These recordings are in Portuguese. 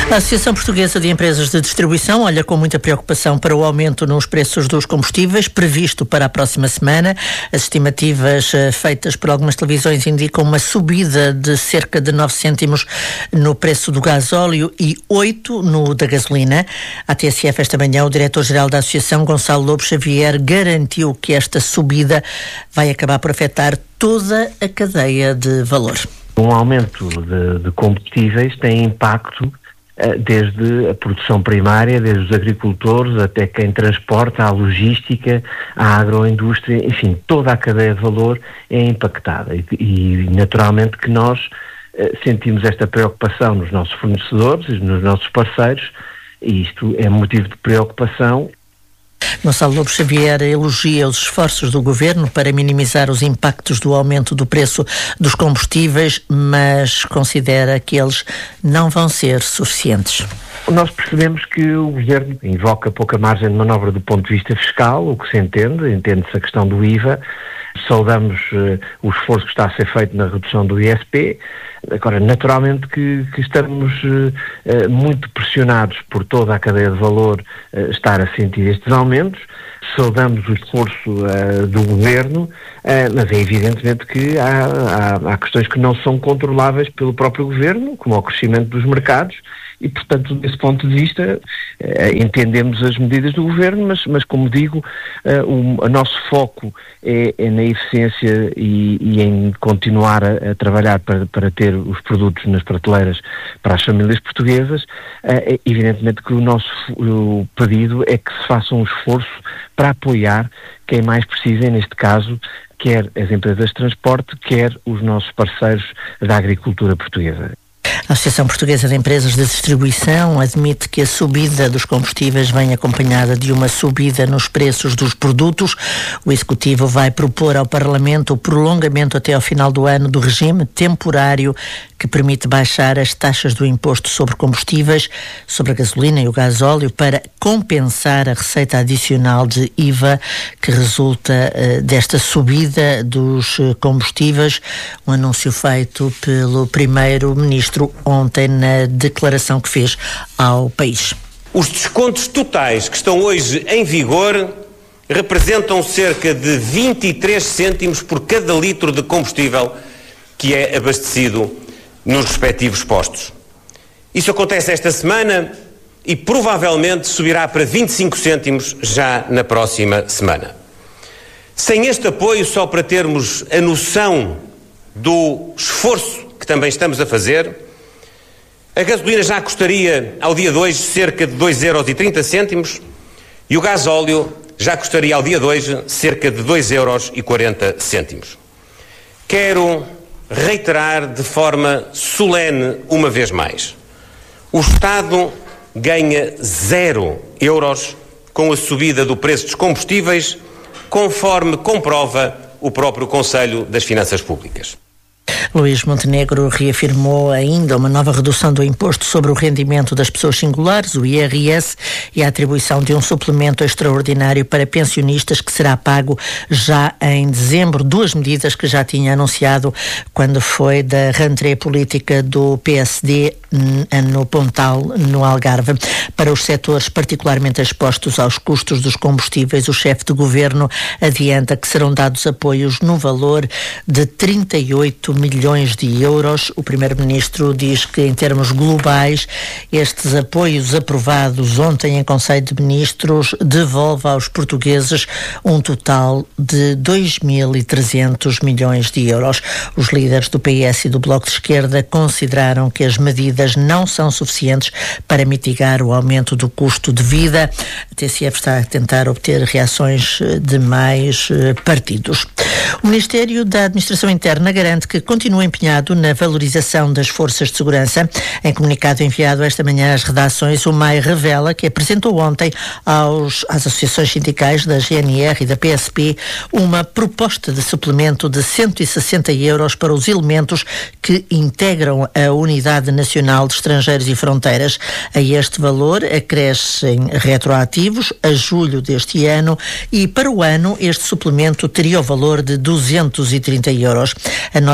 A Associação Portuguesa de Empresas de Distribuição olha com muita preocupação para o aumento nos preços dos combustíveis previsto para a próxima semana. As estimativas feitas por algumas televisões indicam uma subida de cerca de 9 cêntimos no preço do gasóleo e 8 no da gasolina. À TSF esta manhã, o diretor-geral da Associação, Gonçalo Lobo Xavier, garantiu que esta subida vai acabar por afetar toda a cadeia de valor. Um aumento de combustíveis tem impacto desde a produção primária, desde os agricultores até quem transporta, a logística, a agroindústria, enfim, toda a cadeia de valor é impactada e naturalmente que nós sentimos esta preocupação nos nossos fornecedores e nos nossos parceiros e isto é motivo de preocupação. Gonçalo Lobo Xavier elogia os esforços do Governo para minimizar os impactos do aumento do preço dos combustíveis, mas considera que eles não vão ser suficientes. Nós percebemos que o Governo invoca pouca margem de manobra do ponto de vista fiscal, o que se entende-se a questão do IVA. Saudamos o esforço que está a ser feito na redução do ISP. Agora, naturalmente que estamos muito pressionados por toda a cadeia de valor estar a sentir estes aumentos. Saudamos o esforço do Governo, mas é evidentemente que há questões que não são controláveis pelo próprio Governo, como o crescimento dos mercados, e, portanto, desse ponto de vista, entendemos as medidas do Governo, mas como digo, o nosso foco é na eficiência e em continuar a trabalhar para ter os produtos nas prateleiras para as famílias portuguesas. Evidentemente que o nosso pedido é que se faça um esforço para apoiar quem mais precisa, e neste caso, quer as empresas de transporte, quer os nossos parceiros da agricultura portuguesa. A Associação Portuguesa de Empresas de Distribuição admite que a subida dos combustíveis vem acompanhada de uma subida nos preços dos produtos. O Executivo vai propor ao Parlamento o prolongamento até ao final do ano do regime temporário que permite baixar as taxas do imposto sobre combustíveis, sobre a gasolina e o gasóleo, para compensar a receita adicional de IVA que resulta desta subida dos combustíveis. Um anúncio feito pelo Primeiro-Ministro ontem na declaração que fez ao país. Os descontos totais que estão hoje em vigor representam cerca de 23 cêntimos por cada litro de combustível que é abastecido nos respectivos postos. Isso acontece esta semana e provavelmente subirá para 25 cêntimos já na próxima semana. Sem este apoio, só para termos a noção do esforço que também estamos a fazer, a gasolina já custaria ao dia 2 cerca de 2,30 € e o gasóleo já custaria ao dia 2 cerca de 2,40 €. Quero reiterar de forma solene uma vez mais. O Estado ganha 0 € com a subida do preço dos combustíveis, conforme comprova o próprio Conselho das Finanças Públicas. Luís Montenegro reafirmou ainda uma nova redução do imposto sobre o rendimento das pessoas singulares, o IRS, e a atribuição de um suplemento extraordinário para pensionistas que será pago já em dezembro. Duas medidas que já tinha anunciado quando foi da rentrée política do PSD no Pontal, no Algarve. Para os setores particularmente expostos aos custos dos combustíveis, o chefe de governo adianta que serão dados apoios no valor de 38 milhões de euros. O primeiro-ministro diz que, em termos globais, estes apoios aprovados ontem em Conselho de Ministros devolvem aos portugueses um total de 2.300 milhões de euros. Os líderes do PS e do Bloco de Esquerda consideraram que as medidas não são suficientes para mitigar o aumento do custo de vida. A TSF está a tentar obter reações de mais partidos. O Ministério da Administração Interna garante que continua empenhado na valorização das forças de segurança. Em comunicado enviado esta manhã às redações, o MAI revela que apresentou ontem às associações sindicais da GNR e da PSP uma proposta de suplemento de 160 euros para os elementos que integram a Unidade Nacional de Estrangeiros e Fronteiras. A este valor acrescem retroativos a julho deste ano e para o ano este suplemento teria o valor de 230 euros. A nota acrescenta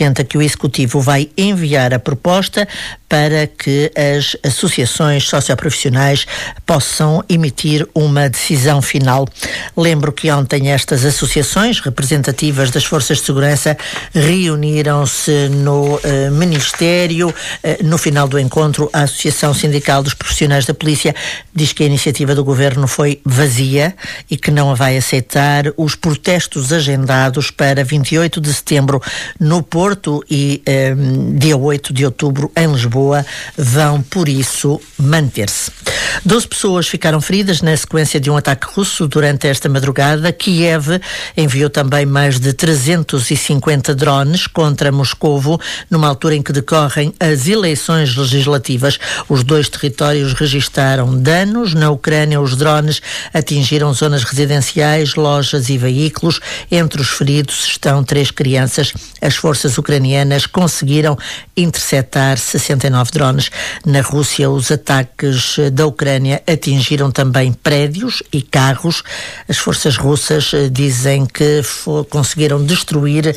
acrescenta que o Executivo vai enviar a proposta para que as associações socioprofissionais possam emitir uma decisão final. Lembro que ontem estas associações representativas das Forças de Segurança reuniram-se no Ministério. No final do encontro, a Associação Sindical dos Profissionais da Polícia diz que a iniciativa do Governo foi vazia e que não a vai aceitar. Os protestos agendados para 28 de setembro no Porto e dia 8 de outubro em Lisboa vão, por isso, manter-se. 12 pessoas ficaram feridas na sequência de um ataque russo durante esta madrugada. Kiev enviou também mais de 350 drones contra Moscovo, numa altura em que decorrem as eleições legislativas. Os dois territórios registaram danos. Na Ucrânia, os drones atingiram zonas residenciais, lojas e veículos. Entre os feridos estão 3 crianças. As forças ucranianas conseguiram interceptar 69 drones. Na Rússia, os ataques da Ucrânia atingiram também prédios e carros. As forças russas dizem que conseguiram destruir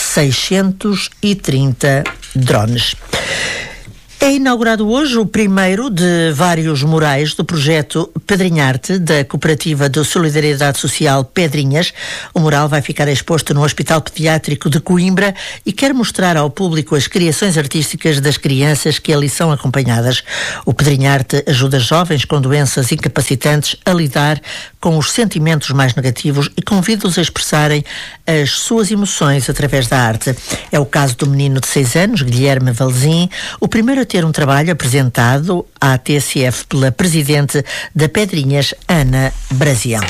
630 drones. É inaugurado hoje o primeiro de vários murais do projeto Pedrinharte, da Cooperativa de Solidariedade Social Pedrinhas. O mural vai ficar exposto no Hospital Pediátrico de Coimbra e quer mostrar ao público as criações artísticas das crianças que ali são acompanhadas. O Pedrinharte ajuda jovens com doenças incapacitantes a lidar com os sentimentos mais negativos e convida-os a expressarem as suas emoções através da arte. É o caso do menino de 6 anos, Guilherme Valzin, o primeiro a ter um trabalho apresentado à TSF pela presidente da Pedrinhas, Ana Brasião.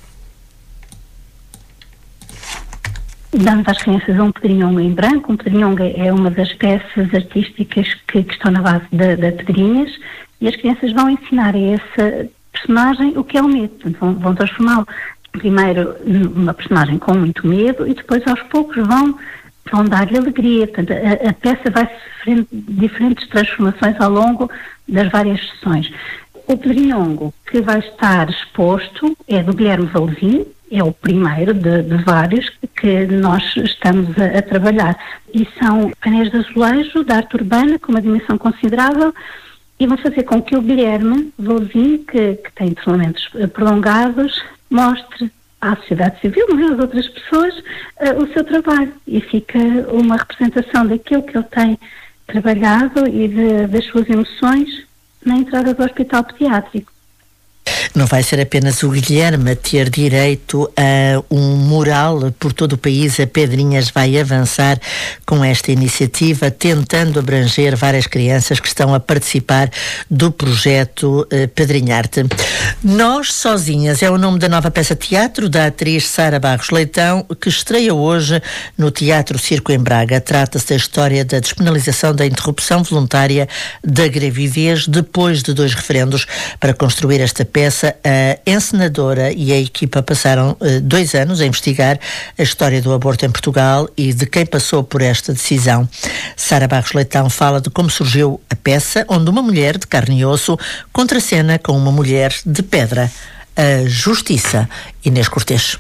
Damos às crianças um pedrinhonga em branco. Um pedrinhonga é uma das peças artísticas que estão na base da Pedrinhas, e as crianças vão ensinar a essa personagem o que é o medo. Vão transformá-lo primeiro numa personagem com muito medo e depois aos poucos vão dar-lhe alegria. Portanto, a peça vai sofrendo diferentes transformações ao longo das várias sessões. O pedrinhongo que vai estar exposto é do Guilherme Valzin, é o primeiro de vários que nós estamos a trabalhar. E são painéis de azulejo da arte urbana com uma dimensão considerável e vão fazer com que o Guilherme Valzin, que tem treinamentos prolongados, mostre à sociedade civil, mas às outras pessoas, o seu trabalho, e fica uma representação daquilo que ele tem trabalhado e das suas emoções na entrada do Hospital Pediátrico. Não vai ser apenas o Guilherme a ter direito a um mural por todo o país. A Pedrinhas vai avançar com esta iniciativa, tentando abranger várias crianças que estão a participar do projeto Pedrinharte. Nós Sozinhas é o nome da nova peça de teatro da atriz Sara Barros Leitão, que estreia hoje no Teatro Circo em Braga. Trata-se da história da despenalização da interrupção voluntária da gravidez depois de 2 referendos. Para construir esta peça, a encenadora e a equipa passaram 2 anos a investigar a história do aborto em Portugal e de quem passou por esta decisão. Sara Barros Leitão fala de como surgiu a peça, onde uma mulher de carne e osso contracena com uma mulher de pedra. A justiça. Inês Cortês.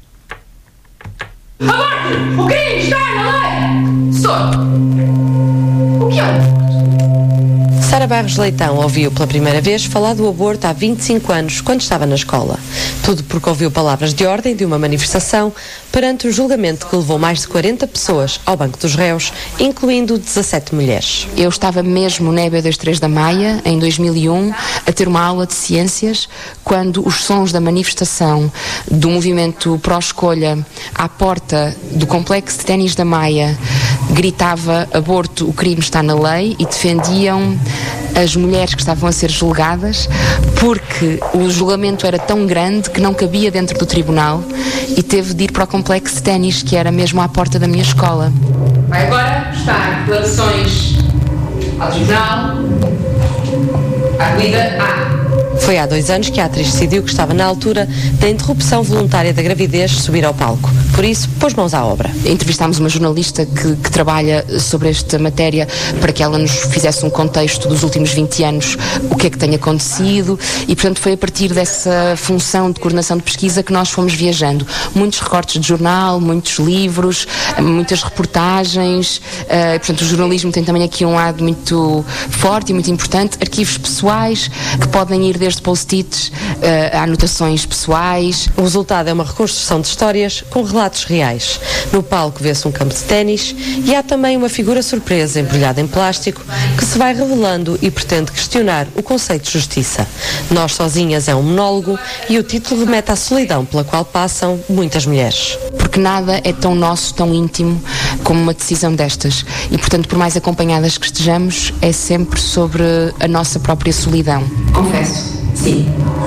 Aborto! O crime está na lei! Senhor! O que é? Sara Barros Leitão ouviu pela primeira vez falar do aborto há 25 anos, quando estava na escola. Tudo porque ouviu palavras de ordem de uma manifestação perante o julgamento que levou mais de 40 pessoas ao banco dos réus, incluindo 17 mulheres. Eu estava mesmo na EB23 da Maia, em 2001, a ter uma aula de ciências, quando os sons da manifestação do movimento pró-escolha à porta do complexo de ténis da Maia gritava aborto, o crime está na lei, e defendiam as mulheres que estavam a ser julgadas, porque o julgamento era tão grande que não cabia dentro do tribunal e teve de ir para o complexo de ténis, que era mesmo à porta da minha escola. Vai agora prestar declarações ao tribunal, à medida A. Foi há 2 anos que a atriz decidiu que estava na altura da interrupção voluntária da gravidez subir ao palco. Por isso, pôs mãos à obra. Entrevistámos uma jornalista que trabalha sobre esta matéria para que ela nos fizesse um contexto dos últimos 20 anos, o que é que tem acontecido, e portanto foi a partir dessa função de coordenação de pesquisa que nós fomos viajando. Muitos recortes de jornal, muitos livros, muitas reportagens, portanto o jornalismo tem também aqui um lado muito forte e muito importante, arquivos pessoais que podem ir desde post-its a anotações pessoais. O resultado é uma reconstrução de histórias com relatos reais. No palco vê-se um campo de ténis e há também uma figura surpresa embrulhada em plástico que se vai revelando e pretende questionar o conceito de justiça. Nós Sozinhas é um monólogo e o título remete à solidão pela qual passam muitas mulheres. Porque nada é tão nosso, tão íntimo como uma decisão destas. E, portanto, por mais acompanhadas que estejamos, é sempre sobre a nossa própria solidão. Confesso, sim.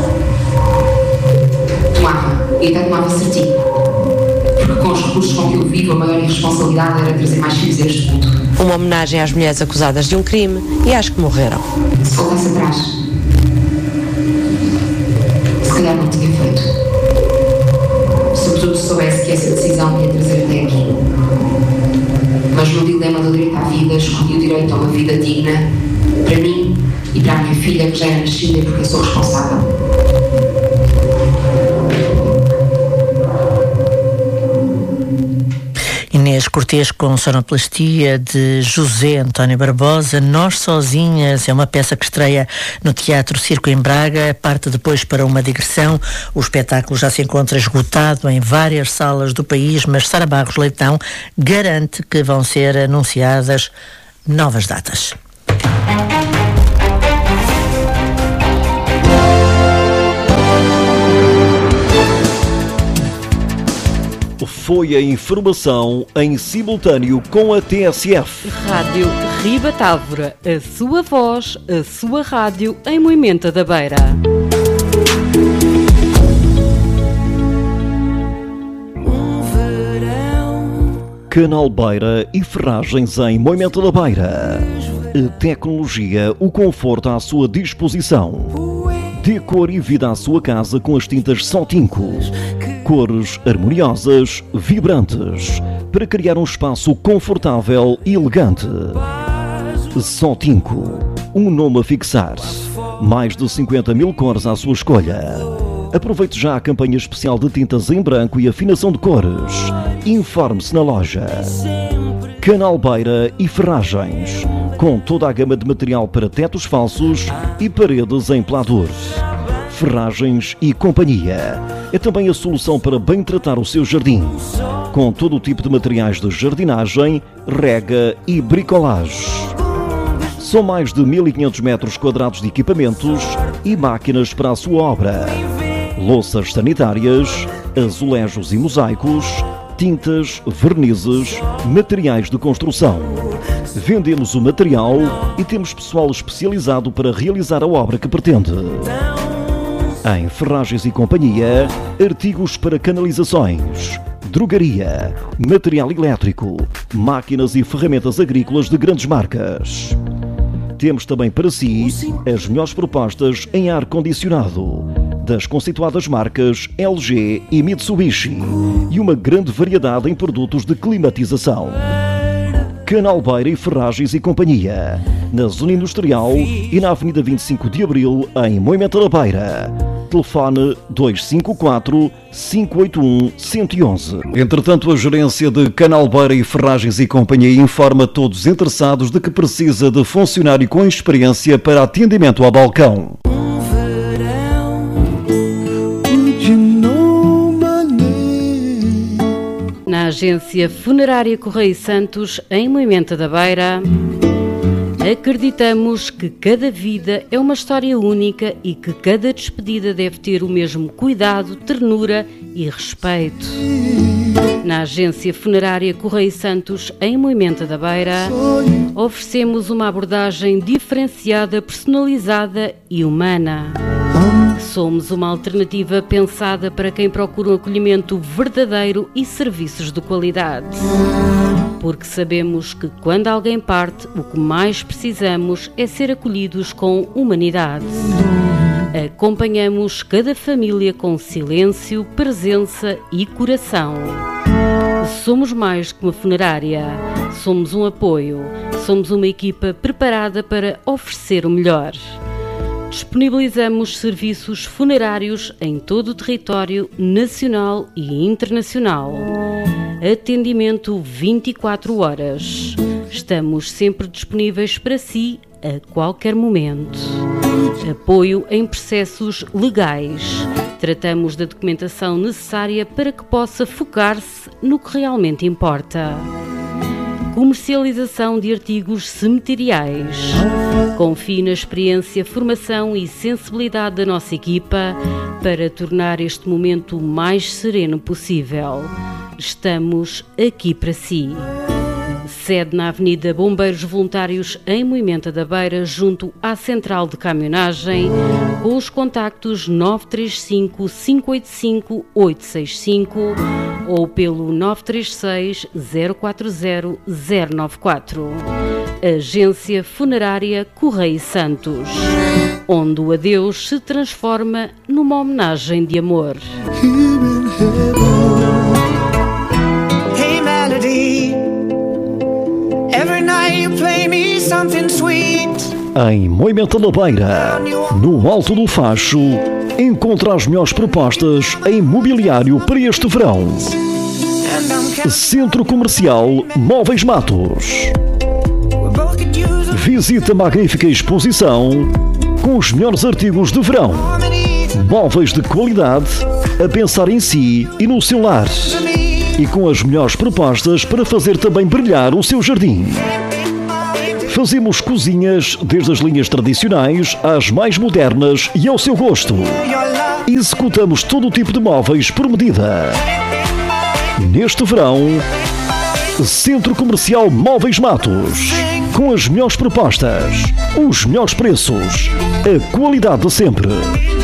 Tomava, e até tomava certinho. Porque com os recursos com que eu vivo, a maior irresponsabilidade era trazer mais filhos a este mundo. Uma homenagem às mulheres acusadas de um crime e às que morreram. Se voltasse atrás, se calhar não tinha feito. Sobretudo se soubesse que essa decisão me ia trazer até aqui. Mas no dilema do direito à vida, escolhi o direito a uma vida digna para mim e para a minha filha, que já é nascida e porque eu sou responsável. Inês Cortês com sonoplastia de José António Barbosa. Nós Sozinhas é uma peça que estreia no Teatro Circo em Braga, parte depois para uma digressão. O espetáculo já se encontra esgotado em várias salas do país, mas Sara Barros Leitão garante que vão ser anunciadas novas datas. Foi a informação em simultâneo com a TSF. Rádio Ribatávora, a sua voz, a sua rádio em Moimenta da Beira. Canal Beira e Ferragens em Moimenta da Beira. A tecnologia, o conforto à sua disposição. Dê cor e vida à sua casa com as tintas Sotinco. Cores harmoniosas, vibrantes, para criar um espaço confortável e elegante. Sotinco, um nome a fixar. Mais de 50 mil cores à sua escolha. Aproveite já a campanha especial de tintas em branco e afinação de cores. Informe-se na loja. Canal Beira e Ferragens, com toda a gama de material para tetos falsos e paredes em pladur. Ferragens e Companhia é também a solução para bem tratar o seu jardim, com todo o tipo de materiais de jardinagem, rega e bricolage. São mais de 1.500 metros quadrados de equipamentos e máquinas para a sua obra. Louças sanitárias, azulejos e mosaicos, tintas, vernizes, materiais de construção. Vendemos o material e temos pessoal especializado para realizar a obra que pretende. Em Ferragens e Companhia, artigos para canalizações, drogaria, material elétrico, máquinas e ferramentas agrícolas de grandes marcas. Temos também para si as melhores propostas em ar-condicionado, das conceituadas marcas LG e Mitsubishi, e uma grande variedade em produtos de climatização. Canal Beira e Ferragens e Companhia, na Zona Industrial e na Avenida 25 de Abril, em Moimenta da Beira. Telefone 254-581-111. Entretanto, a gerência de Canal Beira e Ferragens e Companhia informa todos os interessados de que precisa de funcionário com experiência para atendimento ao balcão. Na agência Funerária Correia e Santos, em Moimenta da Beira, acreditamos que cada vida é uma história única e que cada despedida deve ter o mesmo cuidado, ternura e respeito. Na agência Funerária Correia e Santos, em Moimenta da Beira, oferecemos uma abordagem diferenciada, personalizada e humana. Somos uma alternativa pensada para quem procura um acolhimento verdadeiro e serviços de qualidade. Porque sabemos que quando alguém parte, o que mais precisamos é ser acolhidos com humanidade. Acompanhamos cada família com silêncio, presença e coração. Somos mais que uma funerária. Somos um apoio. Somos uma equipa preparada para oferecer o melhor. Disponibilizamos serviços funerários em todo o território nacional e internacional. Atendimento 24 horas. Estamos sempre disponíveis para si a qualquer momento. Apoio em processos legais. Tratamos da documentação necessária para que possa focar-se no que realmente importa. Comercialização de artigos cemiteriais. Confie na experiência, formação e sensibilidade da nossa equipa para tornar este momento o mais sereno possível. Estamos aqui para si. Sede na Avenida Bombeiros Voluntários em Moimenta da Beira, junto à Central de Caminhonagem, com os contactos 935 585 865 ou pelo 936 040 094. Agência Funerária Correia Santos, onde o adeus se transforma numa homenagem de amor. Hey Melody, every night you play me something sweet. Em Moimenta da Beira, no Alto do Facho, encontra as melhores propostas em mobiliário para este verão. Centro Comercial Móveis Matos. Visita a magnífica exposição com os melhores artigos de verão. Móveis de qualidade a pensar em si e no seu lar. E com as melhores propostas para fazer também brilhar o seu jardim. Fazemos cozinhas desde as linhas tradicionais às mais modernas e ao seu gosto. Executamos todo o tipo de móveis por medida. Neste verão, Centro Comercial Móveis Matos. Com as melhores propostas, os melhores preços, a qualidade de sempre.